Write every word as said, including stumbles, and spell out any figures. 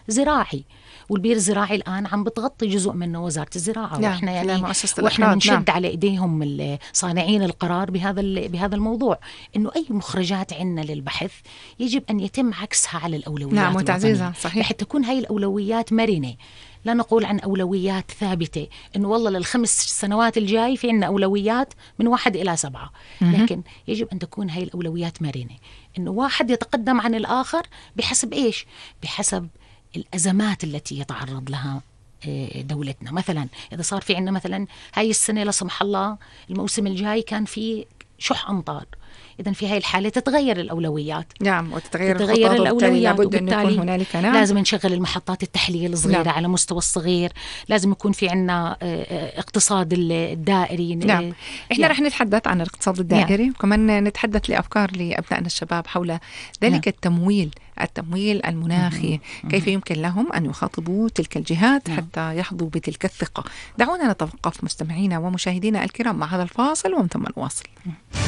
زراعي، والبير الزراعي الآن عم بتغطي جزء منه وزارة الزراعة. نعم. وإحنا يعني مؤسسة وإحنا الإحراج. بنشد نعم. على إيديهم صانعين القرار بهذا بهذا الموضوع، إنه أي مخرجات عندنا للبحث يجب أن يتم عكسها على الأولويات. نعم، وتعزيزها. صحيح. بحيث تكون هاي الأولويات مرنة، لا نقول عن أولويات ثابتة إنه والله للخمس سنوات الجاي في عنا أولويات من واحد إلى سبعة، لكن يجب أن تكون هاي الأولويات مرنة، إنه واحد يتقدم عن الآخر بحسب إيش؟ بحسب الأزمات التي يتعرض لها دولتنا. مثلا إذا صار في عنا مثلا هاي السنة لا سمح الله الموسم الجاي كان في شح أمطار، إذن في هاي الحالة تتغير الأولويات. نعم، وتتغير تتغير الأولويات، لابد أن يكون هنالك. نعم. لازم نشغل المحطات التحلية الصغيرة. نعم. على مستوى الصغير لازم يكون في عنا اقتصاد الدائري. نعم. إحنا يعني رح نتحدث عن الاقتصاد الدائري. نعم. وكمان نتحدث لأفكار لأبنائنا الشباب حول ذلك. نعم. التمويل التمويل المناخي. مم. كيف يمكن لهم أن يخاطبوا تلك الجهات. نعم. حتى يحظوا بتلك الثقة. دعونا نتوقف مستمعينا ومشاهدينا الكرام مع هذا الفاصل ومن ثم نواصل.